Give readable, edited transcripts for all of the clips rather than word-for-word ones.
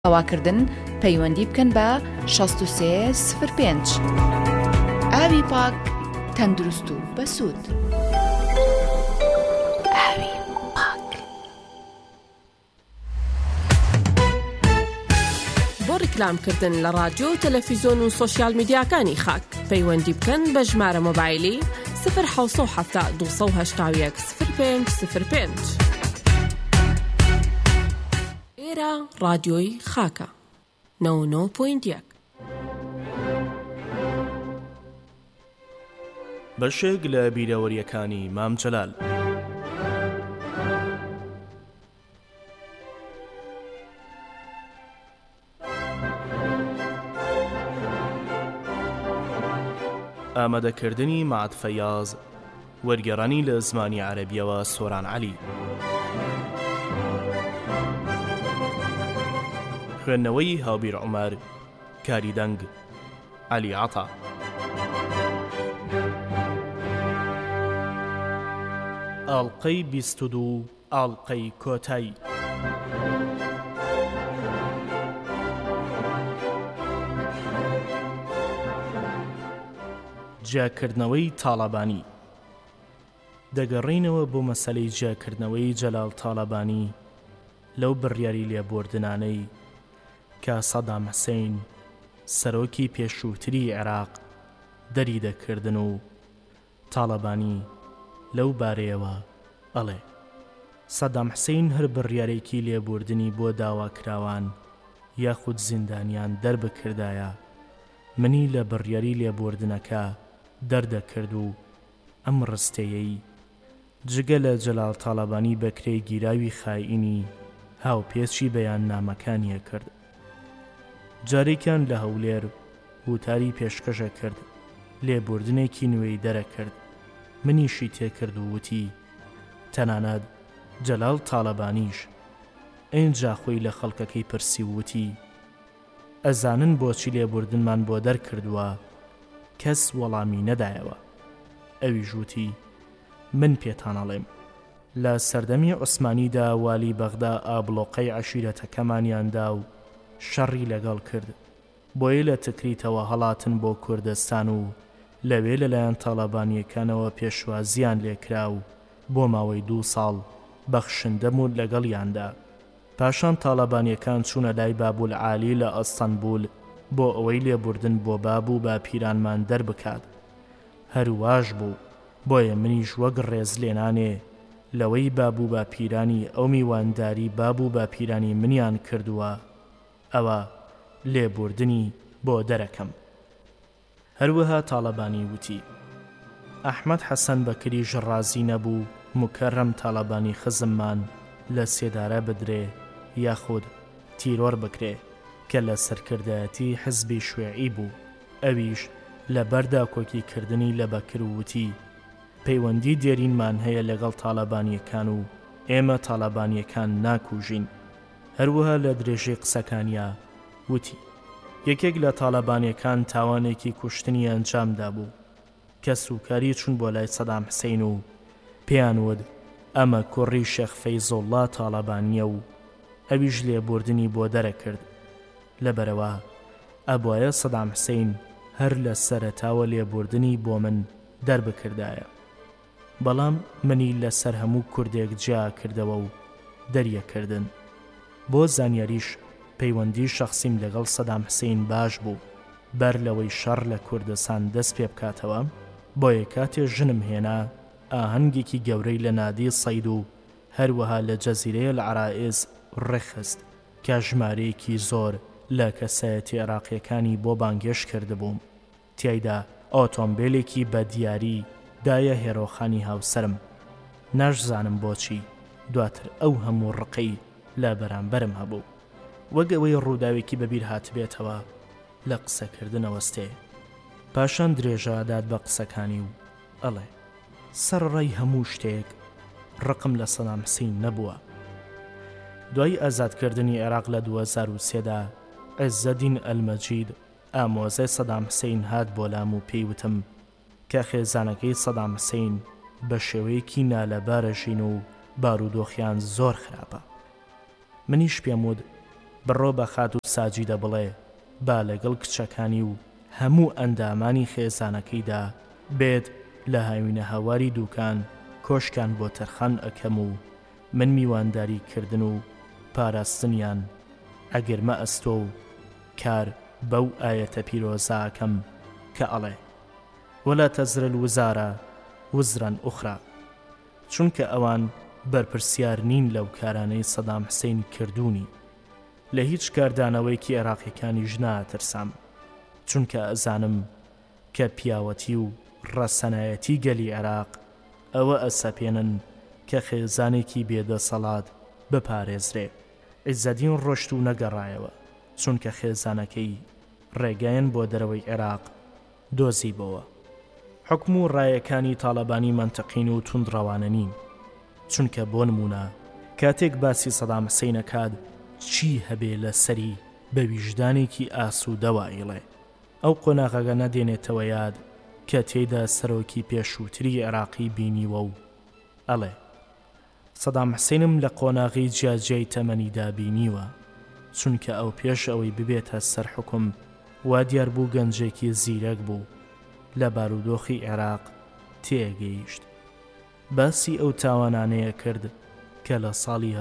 ئەواکردن پەیوەندی بکەن بە 6305. ئاوی پاک تەندروست و بەسوود. ئاوی پاک. بۆ ڕیکلامکردن لە ڕادیۆ و تەلەڤیزۆن و سۆشیال میدیاکانی خاک پەیوەندی بکەن بە ژمارە مۆبایلی 070 281 0505. ئێرە ڕادیۆی خاکە 99.1. بەشێک لە بیرەوەریەکانی مام جەلال. ئامادەکردنی مەعەد فەیاض، وەرگێڕانی لە زمانی عەرەبیەوە سۆران عەلی. خوێندنەوەی هاوبیر عومەر، کاری دەنگ عەلی عەتا. ئاڵلقەی 22 ئاڵلقەی کۆتایی. جیاکردنەوەی تاڵەبانی. دەگەڕینەوە بۆ مەسەلەی جیاکردنەوەی جەلال تاڵەبانی لەو بڕیاری لێبوردنانەی کە سەدام حوسێن سەرۆکی پێشووتری عێراق دەری دەکردن و تاڵەبانی لەو بارەیەوە ئەڵێ سەدام حوسێن هەر بڕیارێکی لێبوردنی بۆ داواکراوان یاخود زیندانیان دەربکردایە منی لە بڕیاری لێبوردنەکە دەردەکرد و ئەم ڕستەیەی جگە لە جەلال تاڵەبانی بەکرێی گیراوی خائینی هاوپێچی بەیان نامەکانیە کرد. جارێکیان لە هەولێر وتاری پێشکەشە کرد، لێبوردنێکی نوێی دەرەکرد، منیشی تێکرد و وتی تەنانەت جەلال تاڵەبانیش ئینجا خۆی لە خەڵکەکەی پرسی وتی ئەزانن بۆچی لێبوردنمان بۆ دەرکردووە؟ کەس وەڵامی نەدایەوە. ئەوی ژووتی من پێتان ئەڵێم لە سەردەمی عوسمانیدا والی بەغدا ئابلۆقەی عەشیرەتەکەمانیاندا و شەڕی لەگەڵ کرد، بۆیە لە تکریتەوە هەڵاتن بۆ کوردستان و لەوێ لەلایەن تاڵەبانیەکانەوە پێشوازیان لێکرا و بۆ ماوەی 2 ساڵ بەخشندەمون لەگەڵیاندا. پاشان تاڵەبانیەکان چوونە لای بابول عالی لە ئەستەنبول بۆ ئەوەی لێبوردن بۆ بابوو باپیرانمان دەربکات. هەرواش بوو، بۆیە منیش وەک ڕێز لێنانێ لەوەی بابوو باپیرانی ئەو میوانداری بابوو باپیرانی منیان کردووە ئەوە لێبوردنی بۆ دەرەکەم. هەروەها تاڵەبانی وتی ئەحمەد حەسەن بەکریش ڕازی نەبوو مکەرەم تاڵەبانی خزممان لە سێدارە بدرێ یاخود تیرۆر بکرێ کە لە سەرکردایەتی حزبی شوێعی بوو. ئەویش لە بەردا کۆکیکردنی لە بەکر وتی پەیوەندی دێرینمان هەیە لەگەڵ تاڵەبانیەکان و ئێمە تاڵەبانیەکان ناکوژین. هەروەها لە درێژەی قسەکانیا وتی یەکێک لە تاڵەبانیەکان تاوانێکی کوشتنی ئەنجامدا بوو کە سوکاری چوون بۆ لای سەدام حوسێن و پێیان وت ئەمە کوڕی شێخ فەیزۆڵڵا تاڵەبانیە و ئەویش لێبوردنی بۆ دەرەکرد. لەبەرەوە ئەبوایە سەدام حوسێن هەر لە سەرەتاوە لێبوردنی بۆ من دەربکردایە، بەڵام منی لەسەر هەموو کوردێک جیا کردەوە و دەریەکردن. بۆ زانیاریش پەیوەندی شەخسیم لەگەڵ سەدام حوسێن باش بوو، بەر لەوەی شەڕ لە کوردستان دەست پێ بکاتەوە بۆیە کاتێ ژنم هێنا ئاهەنگێکی گەورەی لە نادی سەید و هەروەها لە جەزیرەیە العەرائز ڕێخست کە ژمارەیەکی زۆر لە کەسایەتی عێراقیەکانی بۆ بانگێش کردبووم. تیایدا ئۆتۆمبیلێکی بە دیاری دایە هێرۆخانی هاوسەرم. ناشزانم بۆچی دواتر ئەو هەموو ڕقەی لە بەرامبەرم هەبوو. وەک ئەوەی ڕووداوێکی بەبیر هاتبێتەوە لە قسەکردنەوەستێ. پاشان درێژەدات بە قسەکانی و ئەڵێ سەرڕای هەموو شتێک ڕقم لە سەدام حوسێن نەبووە. دوای ئازادکردنی عێراق لە 2003دا عیزەدین ئەلمەجید ئامۆزای سەدام حوسێن هات بۆ لام و پێیوتم کە خێزانەکەی سەدام حوسێن بە شێوەیەکی نالەبارەژین و بارودۆخیان زۆر خراپە. منیش پێم وت بڕۆ بە خات و ساجی دەبڵێ با لەگەڵ کچەکانی و هەموو ئەندامانی خێزانەکەیدا بێت لە هاوینە هەواری دووکان کۆشکان بۆ تەرخان ئەکەم و من میوانداری کردن و پاراستنیان ئەگەرمە ئەستۆ و کار بەو ئاەتە پیرۆزاکەم کە ئەڵێ ولا تەزر الوزارە وزران ئوخرا، چونکە ئەوان بەرپرسیار نین لەو کارانەی سەدام حسێن کردوونی. لە هیچ کاردانەوەیکی عێراقیەکانی ناترسام، چونکە ئەزانم کە پیاوەتی و ڕەسەنایەتی گەلی عێراق ئەوە ئەسەپێنن کە خێزانێکی بێدەسەڵات بپارێزرێ. عیزەدین ڕۆشت و نەگەڕایەوە، چونکە خێزانەکەی ڕێگایەن بۆ دەرەوەی عێراق دۆزیبەوە. حکم و ڕایەکانی تاڵەبانی منتەقین و توندڕەوانە نین، چونکە بۆ نمونە کاتێک باسی سەدام حسێنەکات چی هەبێ لە سەری بە ویژدانێکی ئاسوودەوە ئیڵێ. ئەو قۆناغەکە نەدێنێتەوە یاد کە تێیدا سەرۆکی پێشووتری عێراقی بینیوە و ئەڵێ سەدام حسێنم لە قۆناغی جیاجیای تەمەنیدا بینیوە، چونکە ئەو پێش ئەوەی ببێتە سەر حکم وا دیار بوو گەنجێکی زیرەک بوو لە بارودۆخی عێراق تێگەیشت. باسی ئەو تاوانانەیە کرد کە لە ساڵی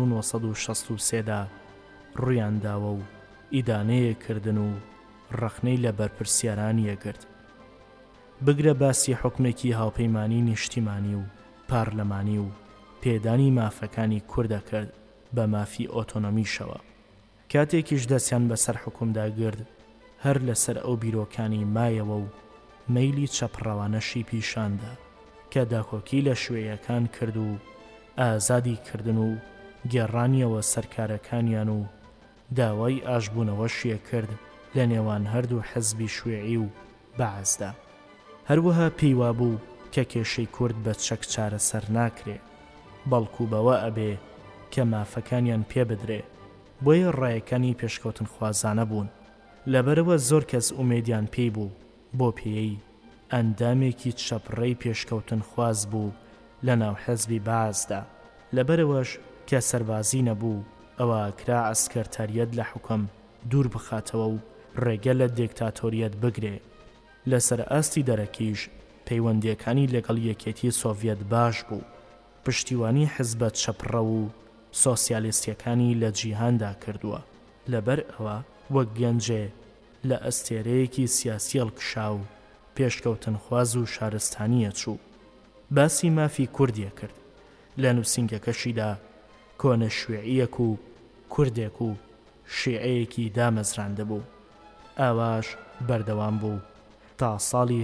1963دا ڕوویانداوە و ئیدانەیە کردن و ڕەخنەی لە بەرپرسیارانیە کرد. بگرە باسی حکمێکی هاوپەیمانی نیشتیمانی و پارلەمانی و پێدانی مافەکانی کوردە کرد بە مافی ئۆتۆنۆمیشەوە. کاتێکیش دەستیان بەسەر حکومدا گرد هەر لەسەر ئەو بیرۆکانی مایەوە و مەیلی چەپڕەوانەشی پیشاندا کە داکۆکی لە شوێیەکان کرد و ئازادی کردن و گێڕانیەوە سەرکارەکانیان و داوای ئاشبوونەوەشیە کرد لە نێوان هەردوو حەزبی شوێعی و بەعزدا. هەروەها پێیوا بوو کە کێشەی کورد بە چەک چارەسەر ناکرێ، بەڵکو بەوە ئەبێ کە مافەکانیان پێ بدرێ. بۆیە ڕایەکانی پێشکەوتن خوازانە بوون. لەبەرەوە زۆر کەس ئومێدیان پێی بوو بۆ پێی ئەندامێکی چەپڕەی پێشکەوتن خواز بوو لە ناو حەزبی بەعزدا. لەبەرەوەش کە سەربازی نەبوو ئەوە کرا ئەسکەرتاریەت لە حکوم دوور بخاتەوە و ڕێگە لە دێکتاتۆریەت بگرێ. لەسەر ئاستی دەرەکیش پەیوەندیەکانی لەگەڵ یەکێتی سۆڤیەت باش بوو. پشتیوانی حزبە چەپڕە و سۆسیالیستیەکانی لە جیهاندا کردووە. لەبەر ئەوە وەک گەنجێ لە ئەستێرەیەکی سیاسی هەڵکشا و پێشکەوتن خواز و شارستانیە چوو. باسی مافی کوردیە کرد. لە نووسینگەکەشیدا کۆنە شوێعیەک و کوردێک و شیعەیەکی دامەزراندە بوو. ئاواش بەردەوام بوو تا ساڵی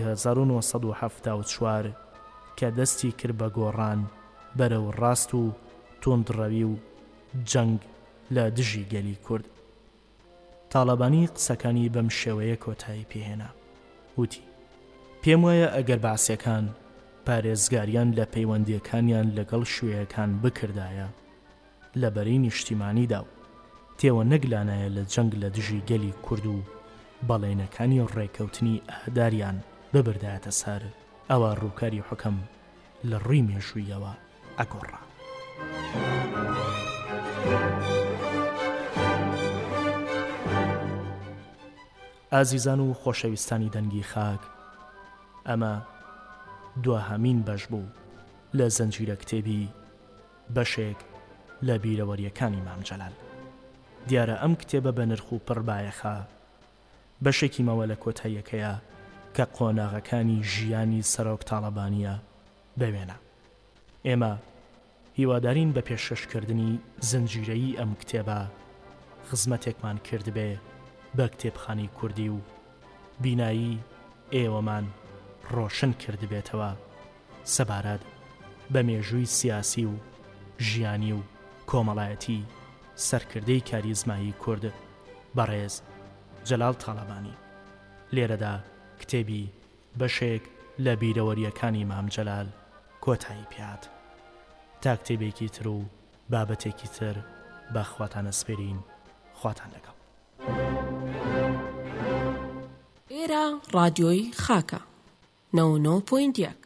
1974 کە دەستی کرد بە گۆڕان بەرەو ڕاست و توندڕەوی و جەنگ لە دژی گەلی کورد. تاڵەبانی قسەکانی بەم شێوەیە کۆتایی پێهێنا. وتی پێم وایە ئەگەر باسیەکان پارێزگاریان لە پەیوەندیەکانیان لەگەڵ شوێیەکان بکردایە لە بەرەی نیشتیمانیدا و تێوە نەگلانایە لە جەنگ لە دژی گەلی کورد و بەڵێنەکانی ڕێکەوتنی ئاهداریان ببردایەتە سەر، ئەوە ڕووکاری حکەم لە ڕووی مێژوویەوە ئەگۆڕا. ئازیزان و خۆشەویستانی دەنگی خاک، ئەمە دوهەمین بەش بوو لە زەنجیرە کتێبی بەشێک لە بیرەوەریەکانی مام جەلال. دیارە ئەم کتێبە بە نرخ و پڕبایەخە بەشێکی مەوە لە کۆتاییەکەیە کە قۆناغەکانی ژیانی سەرۆک تاڵەبانیە بەوێنە. ئێمە هیوادارین بە پێشکەشکردنی زنجیرەیی ئەم کتێبە خزمەتێکمان کرد بێ بە کتێبخانی کوردی و بینایی ئێوەمان ڕۆشن کرد بێتەوە سەبارەت بە مێژووی سیاسی و ژیانی و کۆمەڵایەتی سەرکردەی کاریزمایی کورد بەڕێز جەلال تاڵەبانی. لێرەدا کتێبی بەشێک لە بیرەوەریەکانی مام جەلال کۆتایی پێات. تا کتێبێکی تر و بابەتێکی تر بە خواتان ئەسپێرین. خواتان لەگەڵ. ئێرە ڕادیۆی خاکە 99.1